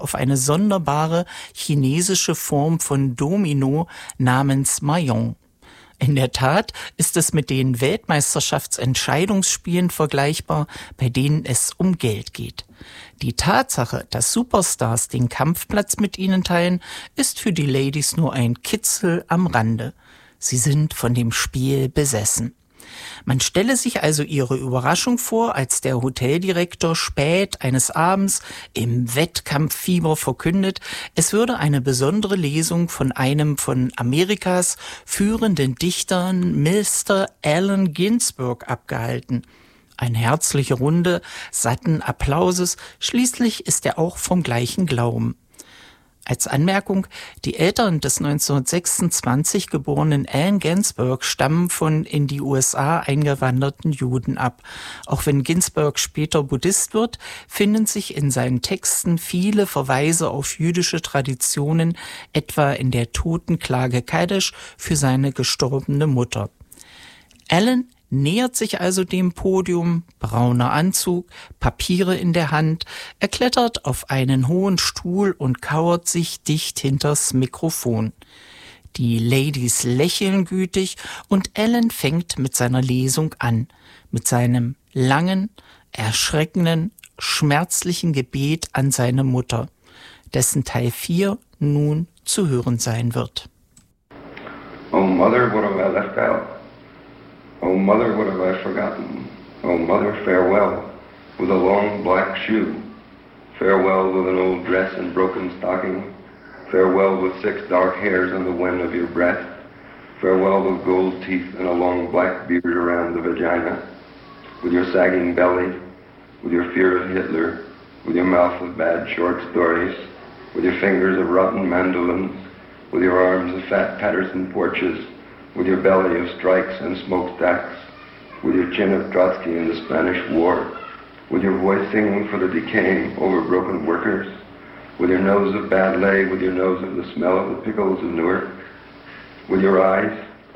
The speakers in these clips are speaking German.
auf eine sonderbare chinesische Form von Domino namens Mahjong. In der Tat ist es mit den Weltmeisterschaftsentscheidungsspielen vergleichbar, bei denen es um Geld geht. Die Tatsache, dass Superstars den Kampfplatz mit ihnen teilen, ist für die Ladies nur ein Kitzel am Rande. Sie sind von dem Spiel besessen. Man stelle sich also ihre Überraschung vor, als der Hoteldirektor spät eines Abends im Wettkampffieber verkündet, es würde eine besondere Lesung von einem von Amerikas führenden Dichtern, Mr. Allen Ginsberg, abgehalten. Eine herzliche Runde satten Applauses, schließlich ist er auch vom gleichen Glauben. Als Anmerkung, die Eltern des 1926 geborenen Allen Ginsberg stammen von in die USA eingewanderten Juden ab. Auch wenn Ginsberg später Buddhist wird, finden sich in seinen Texten viele Verweise auf jüdische Traditionen, etwa in der Totenklage Kaddisch für seine gestorbene Mutter. Allen nähert sich also dem Podium, brauner Anzug, Papiere in der Hand, er klettert auf einen hohen Stuhl und kauert sich dicht hinters Mikrofon. Die Ladies lächeln gütig und Allen fängt mit seiner Lesung an, mit seinem langen, erschreckenden, schmerzlichen Gebet an seine Mutter, dessen Teil 4 nun zu hören sein wird. Oh Mother, what have I left out? Oh mother, what have I forgotten? Oh mother, farewell, with a long black shoe. Farewell with an old dress and broken stocking. Farewell with 6 dark hairs on the wen of your breath. Farewell with gold teeth and a long black beard around the vagina. With your sagging belly, with your fear of Hitler, with your mouth of bad short stories, with your fingers of rotten mandolins, with your arms of fat Patterson porches, with your belly of strikes and smokestacks, with your chin of Trotsky in the Spanish War, with your voice singing for the decaying, overbroken workers, with your nose of bad lay, with your nose of the smell of the pickles of Newark, with your eyes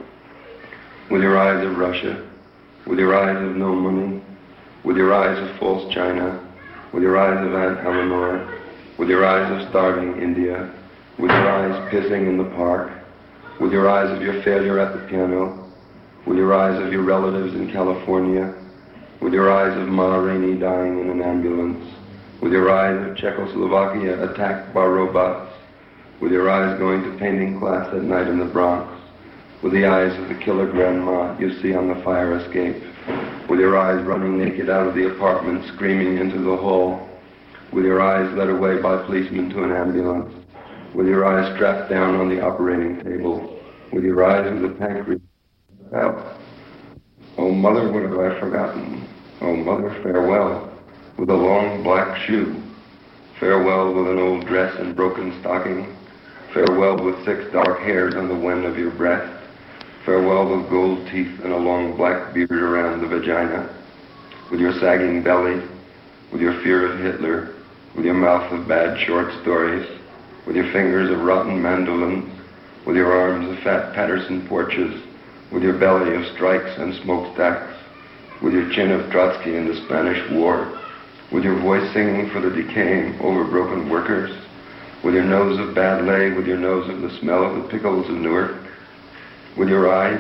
of Russia, with your eyes of no money, with your eyes of false China, with your eyes of Aunt Eleanor, with your eyes of starving India, with your eyes pissing in the park, with your eyes of your failure at the piano, with your eyes of your relatives in California, with your eyes of Ma Rainey dying in an ambulance, with your eyes of Czechoslovakia attacked by robots, with your eyes going to painting class at night in the Bronx, with the eyes of the killer grandma you see on the fire escape, with your eyes running naked out of the apartment screaming into the hall, with your eyes led away by policemen to an ambulance, with your eyes strapped down on the operating table, with your eyes of the pancreas out. Oh mother, what have I forgotten? Oh mother, farewell, with a long black shoe. Farewell with an old dress and broken stocking. Farewell with 6 dark hairs on the wen of your breath. Farewell with gold teeth and a long black beard around the vagina. With your sagging belly, with your fear of Hitler, with your mouth of bad short stories, with your fingers of rotten mandolins, with your arms of fat Patterson porches, with your belly of strikes and smokestacks, with your chin of Trotsky in the Spanish War, with your voice singing for the decaying, overbroken workers, with your nose of bad lay, with your nose of the smell of the pickles of Newark, with your eyes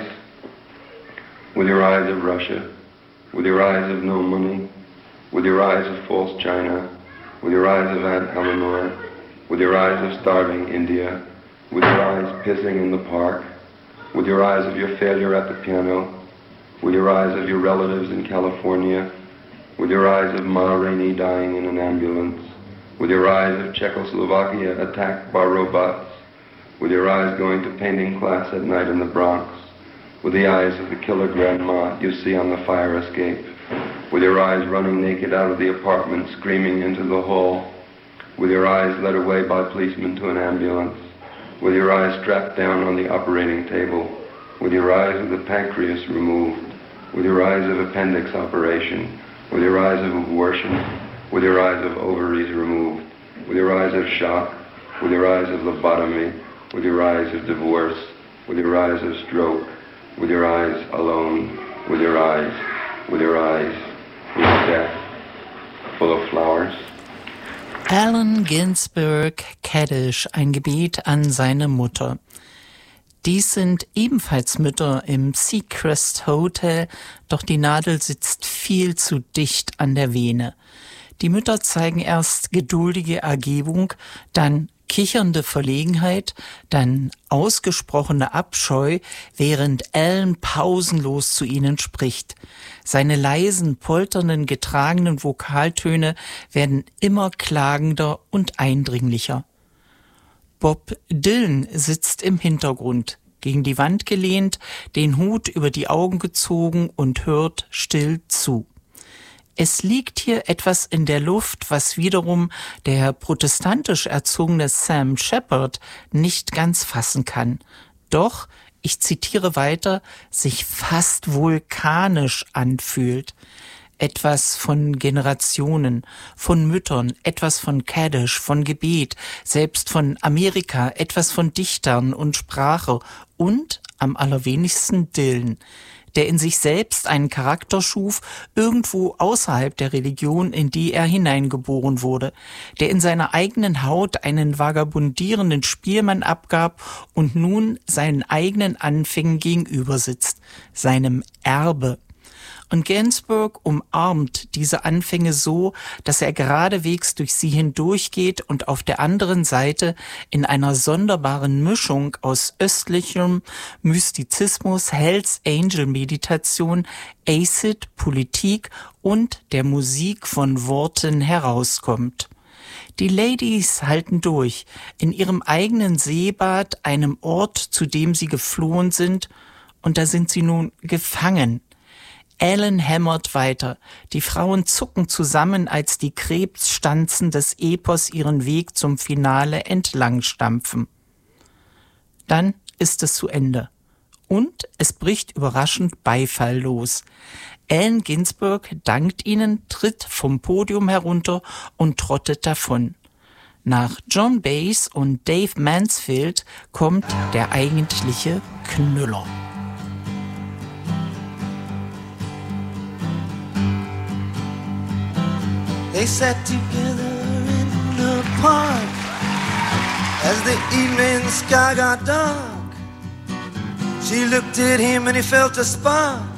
of Russia, with your eyes of no money, with your eyes of false China, with your eyes of Aunt Eleanor, with your eyes of starving India, with your eyes pissing in the park, with your eyes of your failure at the piano, with your eyes of your relatives in California, with your eyes of Ma Rainey dying in an ambulance, with your eyes of Czechoslovakia attacked by robots, with your eyes going to painting class at night in the Bronx, with the eyes of the killer grandma you see on the fire escape, with your eyes running naked out of the apartment screaming into the hall, with your eyes led away by policemen to an ambulance, with your eyes strapped down on the operating table, with your eyes of the pancreas removed, with your eyes of appendix operation, with your eyes of abortion, with your eyes of ovaries removed, with your eyes of shock, with your eyes of lobotomy, with your eyes of divorce, with your eyes of stroke, with your eyes alone, with your eyes, with death, full of flowers. Allen Ginsberg, Kaddish, ein Gebet an seine Mutter. Dies sind ebenfalls Mütter im Seacrest Hotel, doch die Nadel sitzt viel zu dicht an der Vene. Die Mütter zeigen erst geduldige Ergebung, dann kichernde Verlegenheit, dann ausgesprochene Abscheu, während Allen pausenlos zu ihnen spricht. Seine leisen, polternden, getragenen Vokaltöne werden immer klagender und eindringlicher. Bob Dylan sitzt im Hintergrund, gegen die Wand gelehnt, den Hut über die Augen gezogen und hört still zu. Es liegt hier etwas in der Luft, was wiederum der protestantisch erzogene Sam Shepard nicht ganz fassen kann. Doch, ich zitiere weiter, sich fast vulkanisch anfühlt. Etwas von Generationen, von Müttern, etwas von Kaddish, von Gebet, selbst von Amerika, etwas von Dichtern und Sprache und am allerwenigsten Dylan, der in sich selbst einen Charakter schuf, irgendwo außerhalb der Religion, in die er hineingeboren wurde, der in seiner eigenen Haut einen vagabundierenden Spielmann abgab und nun seinen eigenen Anfängen gegenüber sitzt, seinem Erbe. Und Ginsberg umarmt diese Anfänge so, dass er geradewegs durch sie hindurchgeht und auf der anderen Seite in einer sonderbaren Mischung aus östlichem Mystizismus, Hells Angel Meditation, Acid, Politik und der Musik von Worten herauskommt. Die Ladies halten durch, in ihrem eigenen Seebad, einem Ort, zu dem sie geflohen sind, und da sind sie nun gefangen. Allen hämmert weiter. Die Frauen zucken zusammen, als die Krebsstanzen des Epos ihren Weg zum Finale entlang stampfen. Dann ist es zu Ende. Und es bricht überraschend Beifall los. Allen Ginsberg dankt ihnen, tritt vom Podium herunter und trottet davon. Nach John Baez und Dave Mansfield kommt der eigentliche Knüller. They sat together in the park as the evening sky got dark. She looked at him and he felt a spark